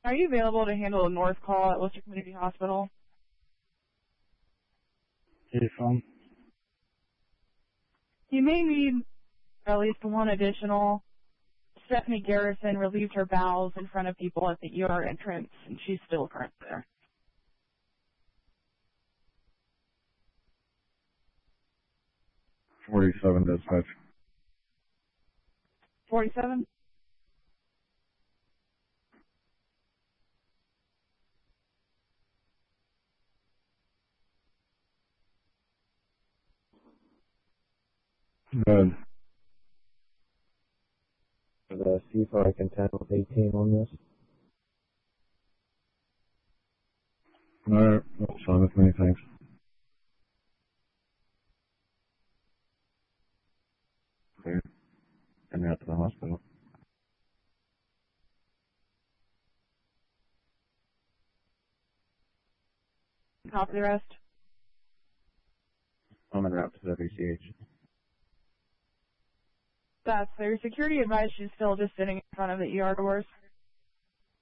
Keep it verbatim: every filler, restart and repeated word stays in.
Are you available to handle a North call at Worcester Community Hospital? Hey, phone. You may need at least one additional. Stephanie Garrison relieved her bowels in front of people at the E R entrance, and she's still currently there. forty-seven dispatch. forty-seven? Good. Uh, see if I can tackle eighteen on this. Alright, that's fine with me, thanks. Okay. And out to the hospital. Copy the rest. I'm en route to W C H. That's their security advice. She's still just sitting in front of the E R doors.